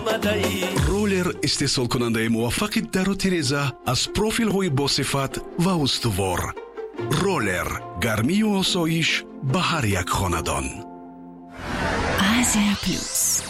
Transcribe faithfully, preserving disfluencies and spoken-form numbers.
رولر استحصال کننده موفق در و تیرزه از پروفیل های با صفت و استوار. رولر، گرمی و آسایش به هر یک خاندان. آسیا پلوس.